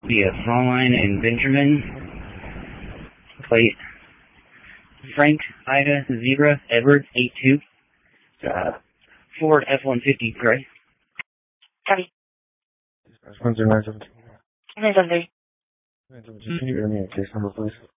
Via Fraulein and Benjamin. Plate Frank, Ida, Zebra, Edward, 82. Ford F-150 gray. Copy. 10917. 973. 917. Can you hear me at case number, please?